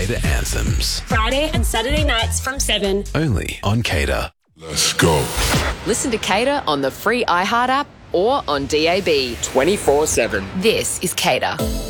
Cater Anthems. Friday and Saturday nights from 7. Only on Cater. Let's go. Listen to Cater on the free iHeart app or on DAB 24/7. This is Cater.